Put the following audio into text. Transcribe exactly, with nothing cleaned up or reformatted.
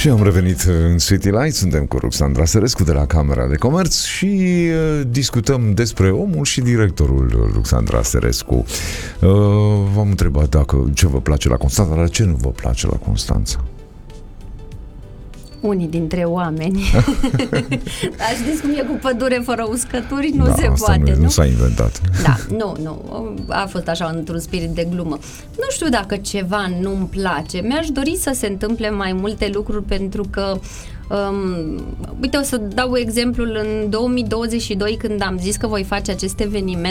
Și am revenit în City Light, suntem cu Ruxandra Sărescu de la Camera de Comerț și uh, discutăm despre omul și directorul Ruxandra Sărescu. Uh, v-am întrebat dacă ce vă place la Constanța, dar ce nu vă place la Constanța? Unii dintre oameni. Dar știți cum e cu pădure fără uscături? Nu da, se asta poate, nu, nu? nu s-a inventat. Da, nu, nu. A fost așa într-un spirit de glumă. Nu știu dacă ceva nu-mi place. Mi-aș dori să se întâmple mai multe lucruri pentru că Um, uite, o să dau exemplul în două mii douăzeci și doi când am zis că voi face acest eveniment.